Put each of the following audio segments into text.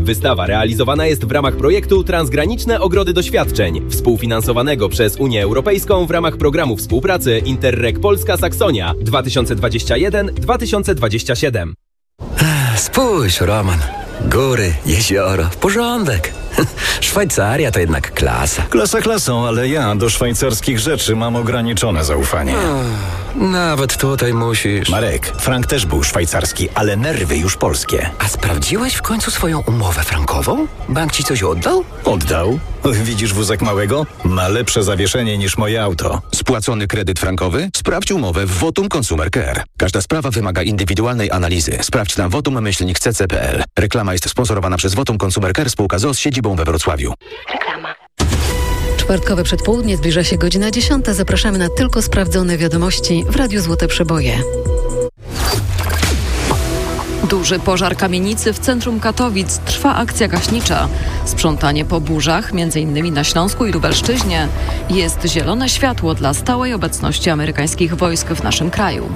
Wystawa realizowana jest w ramach projektu Transgraniczne Ogrody Doświadczeń, współfinansowanego przez Unię Europejską w ramach programu współpracy Interreg Polska-Saksonia 2021-2027. Spójrz, Roman. Góry, jezioro, porządek. Szwajcaria to jednak klasa. Klasa klasą, ale ja do szwajcarskich rzeczy mam ograniczone zaufanie. Nawet tutaj musisz... Marek, frank też był szwajcarski, ale nerwy już polskie. A sprawdziłeś w końcu swoją umowę frankową? Bank ci coś oddał? Oddał? Widzisz wózek małego? Ma lepsze zawieszenie niż moje auto. Spłacony kredyt frankowy? Sprawdź umowę w Votum Consumer Care. Każda sprawa wymaga indywidualnej analizy. Sprawdź na votum-cc.pl. Reklama jest sponsorowana przez Votum Consumer Care, spółka z siedzibą we Wrocławiu. Reklama. Czwartkowe przedpołudnie, zbliża się godzina 10. Zapraszamy na tylko sprawdzone wiadomości w Radiu Złote Przeboje. Duży pożar kamienicy w centrum Katowic. Trwa akcja gaśnicza. Sprzątanie po burzach, m.in. na Śląsku i Lubelszczyźnie. Jest zielone światło dla stałej obecności amerykańskich wojsk w naszym kraju.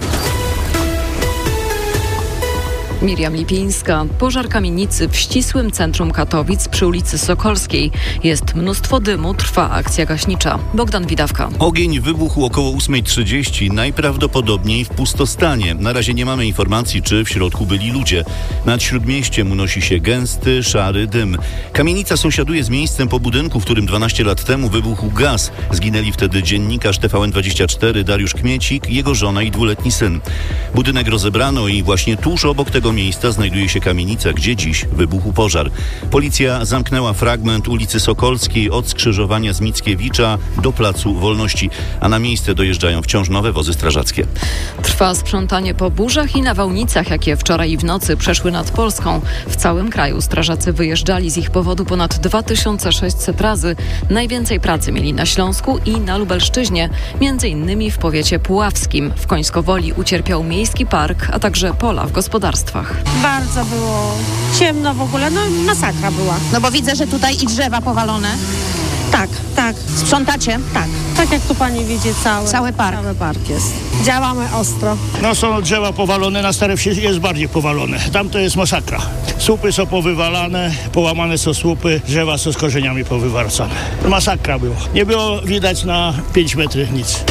Miriam Lipińska. Pożar kamienicy w ścisłym centrum Katowic przy ulicy Sokolskiej. Jest mnóstwo dymu, trwa akcja gaśnicza. Bogdan Widawka. Ogień wybuchł około 8:30, najprawdopodobniej w pustostanie. Na razie nie mamy informacji, czy w środku byli ludzie. Nad Śródmieściem unosi się gęsty, szary dym. Kamienica sąsiaduje z miejscem po budynku, w którym 12 lat temu wybuchł gaz. Zginęli wtedy dziennikarz TVN24 Dariusz Kmiecik, jego żona i 2-letni syn. Budynek rozebrano i właśnie tuż obok tego miejsca znajduje się kamienica, gdzie dziś wybuchł pożar. Policja zamknęła fragment ulicy Sokolskiej od skrzyżowania z Mickiewicza do Placu Wolności, a na miejsce dojeżdżają wciąż nowe wozy strażackie. Trwa sprzątanie po burzach i nawałnicach, jakie wczoraj i w nocy przeszły nad Polską. W całym kraju strażacy wyjeżdżali z ich powodu ponad 2600 razy. Najwięcej pracy mieli na Śląsku i na Lubelszczyźnie, m.in. w powiecie puławskim. W Końskowoli ucierpiał miejski park, a także pola w gospodarstwach. Bardzo było ciemno w ogóle, masakra była. No bo widzę, że tutaj i drzewa powalone. Tak. Sprzątacie? Tak jak tu pani widzi, cały park jest. Działamy ostro. Są drzewa powalone, na Stare Wsi jest bardziej powalone. Tam to jest masakra. Słupy są powywalane, połamane są słupy, drzewa są z korzeniami powywracane. Masakra było. Nie było widać na 5 metrów nic.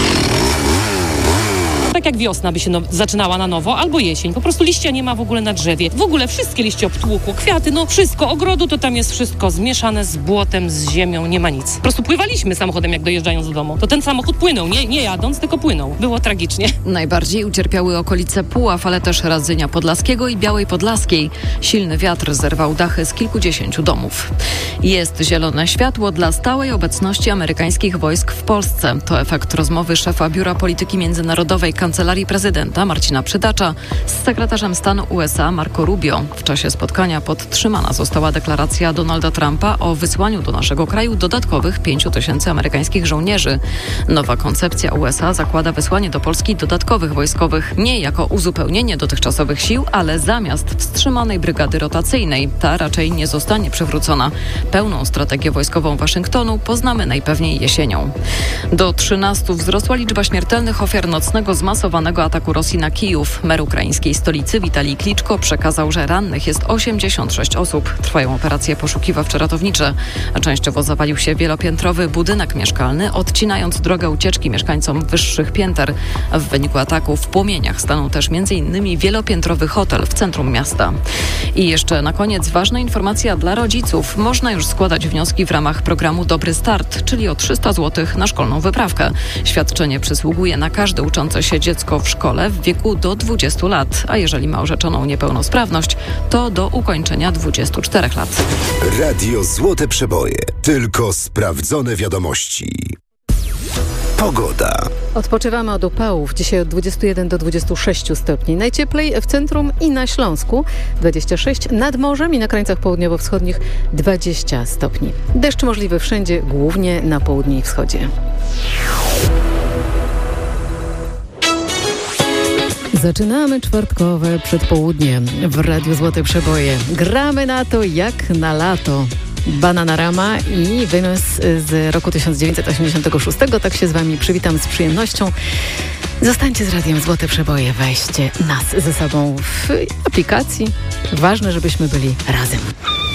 Tak jak wiosna by się zaczynała na nowo, albo jesień. Po prostu liścia nie ma w ogóle na drzewie. W ogóle wszystkie liście obtłukło, kwiaty, wszystko. Ogrodu to tam jest wszystko zmieszane z błotem, z ziemią, nie ma nic. Po prostu pływaliśmy samochodem, jak dojeżdżając do domu. To ten samochód płynął, nie jadąc, tylko płynął. Było tragicznie. Najbardziej ucierpiały okolice Puław, ale też Radzynia Podlaskiego i Białej Podlaskiej. Silny wiatr zerwał dachy z kilkudziesięciu domów. Jest zielone światło dla stałej obecności amerykańskich wojsk w Polsce. To efekt rozmowy szefa Biura Polityki Międzynarodowej Kancelarii Prezydenta Marcina Przydacza z sekretarzem stanu USA Marco Rubio. W czasie spotkania podtrzymana została deklaracja Donalda Trumpa o wysłaniu do naszego kraju dodatkowych 5000 amerykańskich żołnierzy. Nowa koncepcja USA zakłada wysłanie do Polski dodatkowych wojskowych nie jako uzupełnienie dotychczasowych sił, ale zamiast wstrzymanej brygady rotacyjnej. Ta raczej nie zostanie przywrócona. Pełną strategię wojskową Waszyngtonu poznamy najpewniej jesienią. Do 13 wzrosła liczba śmiertelnych ofiar nocnego zmasowanego ataku Rosji na Kijów. Mer ukraińskiej stolicy Witalij Kliczko przekazał, że rannych jest 86 osób. Trwają operacje poszukiwawczo-ratownicze. Częściowo zawalił się wielopiętrowy budynek mieszkalny, odcinając drogę ucieczki mieszkańcom wyższych pięter. W wyniku ataku w płomieniach stanął też m.in. wielopiętrowy hotel w centrum miasta. I jeszcze na koniec ważna informacja dla rodziców. Można już składać wnioski w ramach programu Dobry Start, czyli o 300 zł na szkolną wyprawkę. Świadczenie przysługuje na każde uczące się dziecko w szkole w wieku do 20 lat, a jeżeli ma orzeczoną niepełnosprawność, to do ukończenia 24 lat. Radio Złote Przeboje. Tylko sprawdzone wiadomości. Pogoda. Odpoczywamy od upałów. Dzisiaj od 21 do 26 stopni. Najcieplej w centrum i na Śląsku. 26 nad morzem i na krańcach południowo-wschodnich 20 stopni. Deszcz możliwy wszędzie, głównie na południu i wschodzie. Zaczynamy czwartkowe przedpołudnie w Radiu Złote Przeboje. Gramy na to jak na lato. Bananarama i wymysł z roku 1986. Tak się z wami przywitam z przyjemnością. Zostańcie z Radiem Złote Przeboje. Weźcie nas ze sobą w aplikacji. Ważne, żebyśmy byli razem.